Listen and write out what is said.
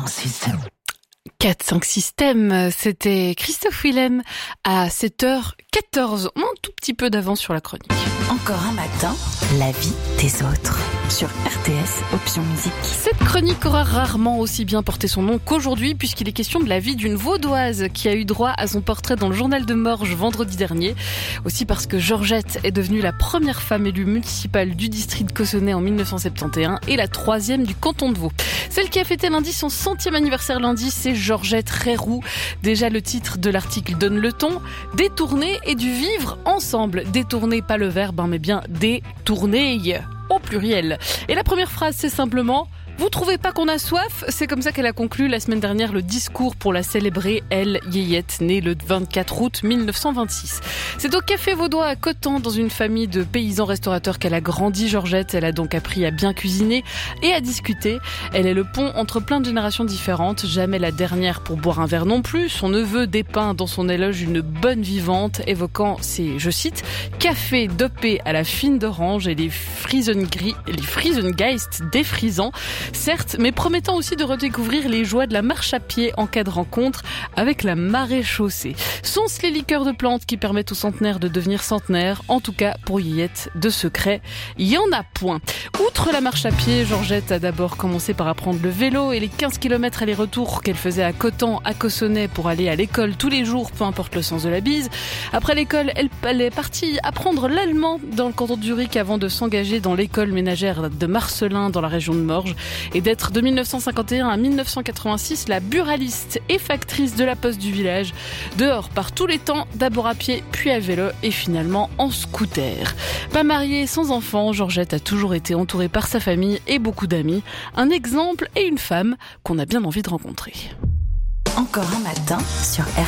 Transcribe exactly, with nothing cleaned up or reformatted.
cinq système. quatre cinq système, c'était Christophe Willem à sept heures quatorze. On a un tout petit peu d'avance sur la chronique. Encore un matin, la vie des autres. Sur R T S, option musique. Cette chronique aura rarement aussi bien porté son nom qu'aujourd'hui, puisqu'il est question de la vie d'une Vaudoise qui a eu droit à son portrait dans le journal de Morges vendredi dernier. Aussi parce que Georgette est devenue la première femme élue municipale du district de Cossonay en dix-neuf cent soixante et onze et la troisième du canton de Vaud. Celle qui a fêté lundi son centième anniversaire lundi, c'est Georgette Reyroux. Déjà le titre de l'article donne le ton. Détourner et du vivre ensemble. Détourner, pas le verbe, hein, mais bien détourner au pluriel. Et la première phrase, c'est simplement: vous trouvez pas qu'on a soif ? C'est comme ça qu'elle a conclu la semaine dernière le discours pour la célébrer, elle, Yéyette, née le vingt-quatre août mille neuf cent vingt-six. C'est au Café Vaudois à Coton, dans une famille de paysans restaurateurs, qu'elle a grandi, Georgette. Elle a donc appris à bien cuisiner et à discuter. Elle est le pont entre plein de générations différentes, jamais la dernière pour boire un verre non plus. Son neveu dépeint dans son éloge une bonne vivante, évoquant ses, je cite, cafés dopés à la fine d'orange et les Friesengri- les Friesengeist défrisants. Certes, mais promettant aussi de redécouvrir les joies de la marche à pied en cas de rencontre avec la maréchaussée. Sont-ce les liqueurs de plantes qui permettent aux centenaires de devenir centenaires ? En tout cas, pour Yéyette, de secret, il y en a point. Outre la marche à pied, Georgette a d'abord commencé par apprendre le vélo et les quinze kilomètres aller-retour qu'elle faisait à Coton, à Cossonay, pour aller à l'école tous les jours, peu importe le sens de la bise. Après l'école, elle, elle est partie apprendre l'allemand dans le canton de Zurich avant de s'engager dans l'école ménagère de Marcelin dans la région de Morges, et d'être de mille neuf cent cinquante et un à mille neuf cent quatre-vingt-six la buraliste et factrice de la poste du village. Dehors par tous les temps, d'abord à pied, puis à vélo et finalement en scooter. Pas mariée, sans enfant, Georgette a toujours été entourée par sa famille et beaucoup d'amis. Un exemple et une femme qu'on a bien envie de rencontrer. Encore un matin sur R T S.